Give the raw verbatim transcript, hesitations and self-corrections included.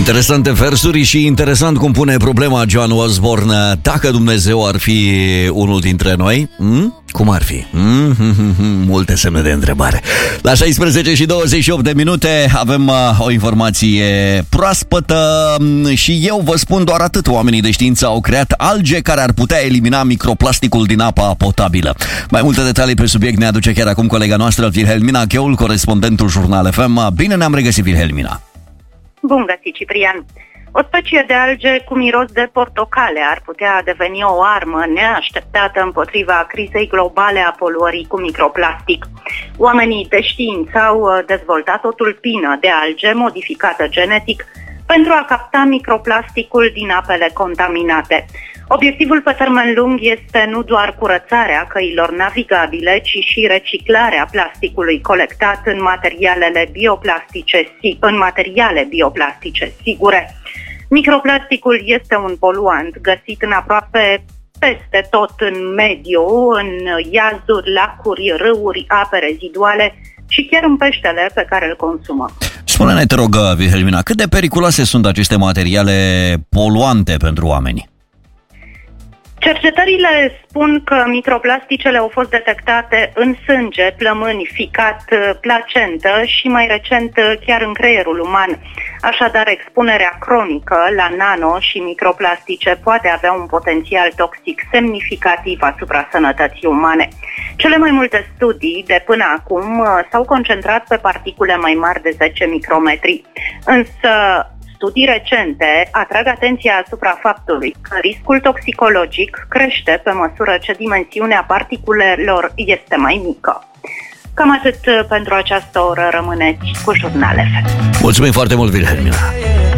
Interesante versuri și interesant cum pune problema John Osborne. Dacă Dumnezeu ar fi unul dintre noi, hmm? Cum ar fi? Mm-hmm. Multe semne de întrebare. La șaisprezece și douăzeci și opt de minute avem uh, o informație proaspătă și eu vă spun doar atât. Oamenii de știință au creat alge care ar putea elimina microplasticul din apa potabilă. Mai multe detalii pe subiect ne aduce chiar acum colega noastră Wilhelmina Cheul, corespondentul Jurnal F M. Bine ne-am regăsit, Wilhelmina! Bun găsit, Ciprian! O specie de alge cu miros de portocale ar putea deveni o armă neașteptată împotriva crizei globale a poluării cu microplastic. Oamenii de știință au dezvoltat o tulpină de alge modificată genetic pentru a capta microplasticul din apele contaminate. Obiectivul pe termen lung este nu doar curățarea căilor navigabile, ci și reciclarea plasticului colectat în materialele bioplastice, în materiale bioplastice sigure. Microplasticul este un poluant găsit în aproape peste tot în mediu, în iazuri, lacuri, râuri, ape reziduale și chiar în peștele pe care îl consumăm. Spune-ne, te rog, Wilhelmina, cât de periculoase sunt aceste materiale poluante pentru oameni? Cercetările spun că microplasticele au fost detectate în sânge, plămâni, ficat, placentă și mai recent chiar în creierul uman. Așadar, expunerea cronică la nano și microplastice poate avea un potențial toxic semnificativ asupra sănătății umane. Cele mai multe studii de până acum s-au concentrat pe particule mai mari de zece micrometri, însă studii recente atrag atenția asupra faptului că riscul toxicologic crește pe măsură ce dimensiunea particulelor este mai mică. Cam atât pentru această oră, rămâneți cu Jurnal F M. Mulțumim foarte mult, Wilhelmina!